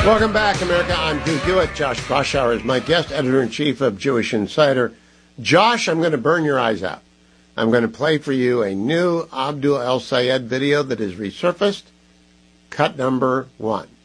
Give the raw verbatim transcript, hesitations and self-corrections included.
Welcome back, America. I'm Duke Hewitt. Josh Kraushaar is my guest, editor-in-chief of Jewish Insider. Josh, I'm going to burn your eyes out. I'm going to play for you a new Abdul El Sayed video that has resurfaced. Cut number one.